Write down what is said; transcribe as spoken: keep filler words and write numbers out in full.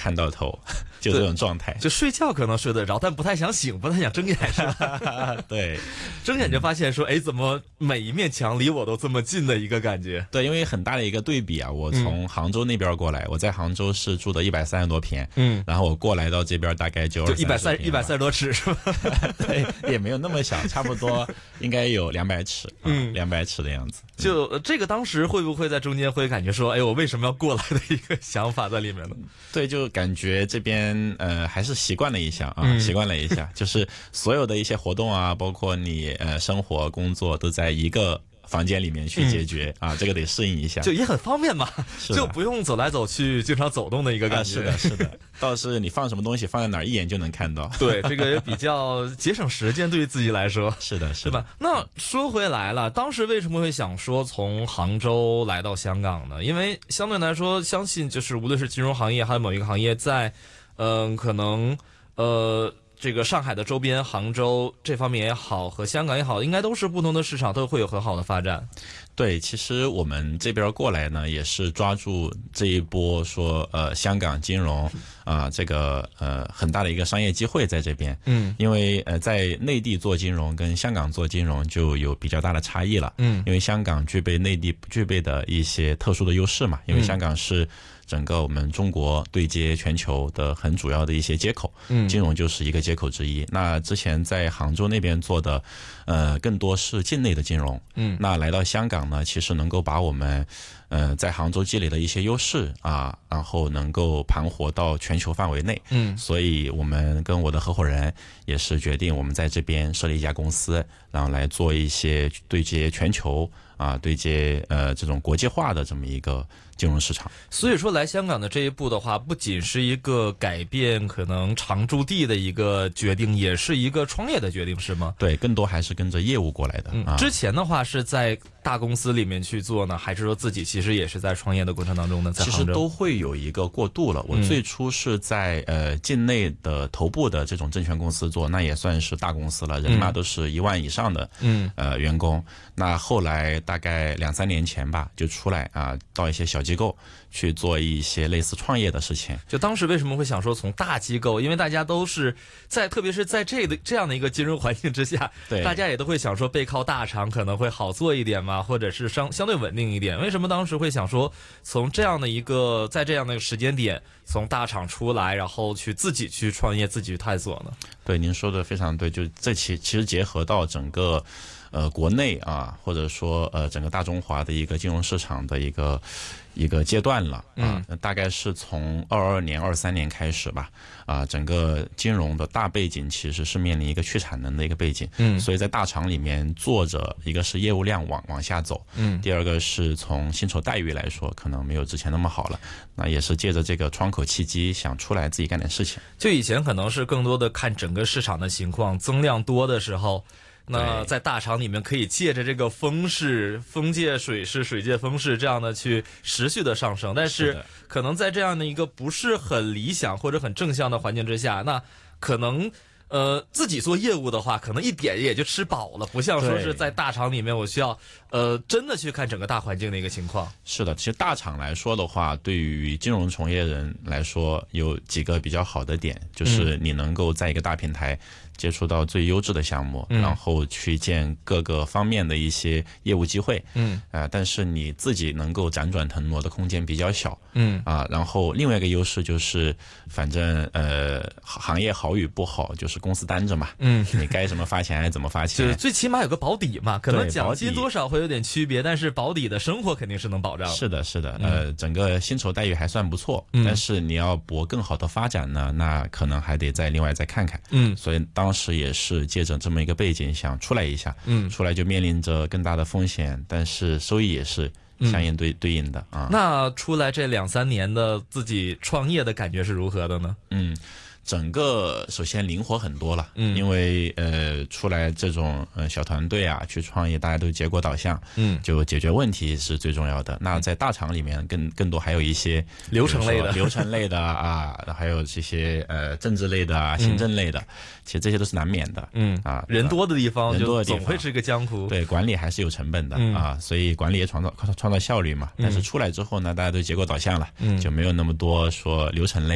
看到头，就这种状态。 就睡觉可能睡得着，但不太想醒，不太想睁眼，是吧？ 对， 睁眼就发现说，哎，怎么每一面墙离我都这么近的一个感觉？ 对，因为很大的一个对比啊，我从杭州那边过来，嗯、我在杭州是住的一百三十多平，嗯，然后我过来到这边大概就就一百三一百三十多尺是吧？ 对，也没有那么小，差不多应该有两百尺，嗯，两百尺的样子。 就、呃、这个当时会不会在中间会感觉说，哎，我为什么要过来的一个想法在里面呢？ 对，就感觉这边呃还是习惯了一下啊，嗯、习惯了一下，就是所有的一些活动啊，包括你呃生活工作都在一个房间里面去解决、嗯、啊，这个得适应一下， 就也很方便嘛，就不用走来走去，经常走动的一个感觉。 啊、是的，是的，倒是你放什么东西放在哪儿，一眼就能看到。 对，这个也比较节省时间，对于自己来说。 是的，是的， 对吧？那说回来了，当时为什么会想说从杭州来到香港呢？因为相对来说，相信就是无论是金融行业还有某一个行业在，嗯、呃，可能呃。这个上海的周边，杭州这方面也好，和香港也好，应该都是不同的市场，都会有很好的发展。 对，其实我们这边过来呢，也是抓住这一波说，呃，香港金融啊、呃，这个呃很大的一个商业机会在这边。嗯，因为呃在内地做金融跟香港做金融就有比较大的差异了。嗯，因为香港具备内地不具备的一些特殊的优势嘛，因为香港是整个我们中国对接全球的很主要的一些接口，嗯，金融就是一个接口之一。那之前在杭州那边做的，呃，更多是境内的金融，嗯，那来到香港呢，其实能够把我们，呃，在杭州积累的一些优势啊，然后能够盘活到全球范围内，嗯，所以我们跟我的合伙人也是决定，我们在这边设立一家公司，然后来做一些对接全球啊，对接呃这种国际化的这么一个金融市场。 所以说来香港的这一步的话，不仅是一个改变可能常驻地的一个决定，也是一个创业的决定，是吗？ 对，更多还是跟着业务过来的。 嗯，之前的话是在大公司里面去做呢，还是说自己其实也是在创业的过程当中呢？在其实都会有一个过渡了。我最初是在、嗯、呃境内的头部的这种证券公司做，那也算是大公司了，人嘛都是一万以上的嗯呃员工。那后来大概两三年前吧，就出来啊，到一些小机构去做一些类似创业的事情。 就当时为什么会想说从大机构，因为大家都是在特别是在这的这样的一个金融环境之下，对，大家也都会想说背靠大厂可能会好做一点嘛，或者是相相对稳定一点。为什么当时会想说从这样的一个在这样的一个时间点从大厂出来，然后去自己去创业，自己去探索呢？ 对，您说的非常对，就这其其实结合到整个呃国内啊，或者说呃整个大中华的一个金融市场的一个一个阶段了啊、嗯，大概是从二二年、二三年开始吧，啊，整个金融的大背景其实是面临一个去产能的一个背景，嗯，所以在大厂里面做着，一个是业务量往往下走，嗯，第二个是从薪酬待遇来说，可能没有之前那么好了，那也是借着这个窗口契机，想出来自己干点事情。 就以前可能是更多的看整个市场的情况，增量多的时候。那在大厂里面可以借着这个风势，风借水势，水借风势这样的去持续的上升，但是可能在这样的一个不是很理想或者很正向的环境之下，那可能呃自己做业务的话，可能一点也就吃饱了，不像说是在大厂里面我需要呃真的去看整个大环境的一个情况。 是的，其实大厂来说的话，对于金融从业人来说有几个比较好的点，就是你能够在一个大平台接触到最优质的项目，嗯、然后去见各个方面的一些业务机会，嗯，啊、呃，但是你自己能够辗转腾挪的空间比较小，嗯，啊，然后另外一个优势就是，反正呃，行业好与不好就是公司担着嘛，嗯，你该怎么发钱怎么发钱， 就最起码有个保底嘛，可能奖金多少会有点区别，但是保底的生活肯定是能保障。 是的，是的，呃，整个薪酬待遇还算不错，嗯、但是你要博更好的发展呢，那可能还得再另外再看看，嗯，所以当。当时也是借着这么一个背景想出来一下，嗯，出来就面临着更大的风险，但是收益也是相应对、嗯、对应的啊。 那出来这两三年的自己创业的感觉是如何的呢？ 嗯。整个首先灵活很多了，嗯，因为呃出来这种呃小团队啊去创业，大家都结果导向，嗯，就解决问题是最重要的。那在大厂里面更更多还有一些流程类的、 流程类的啊，还有这些呃政治类的啊、行政类的，嗯、其实这些都是难免的，嗯啊， 人多的地方人多的地方总会是个江湖， 对，管理还是有成本的、嗯、啊，所以管理也创造创造效率嘛。但是出来之后呢，大家都结果导向了，嗯，就没有那么多说流程类。